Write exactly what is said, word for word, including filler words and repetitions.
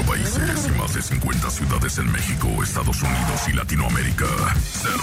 países y más de cincuenta ciudades en México, Estados Unidos y Latinoamérica. Se